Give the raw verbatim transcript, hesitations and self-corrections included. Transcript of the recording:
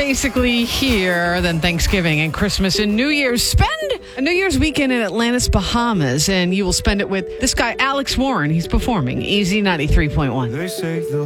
basically here than Thanksgiving and Christmas and New Year's. Spend a New Year's weekend in Atlantis, Bahamas, and you will spend it with this guy, Alex Warren. He's performing Easy ninety-three point one. They say the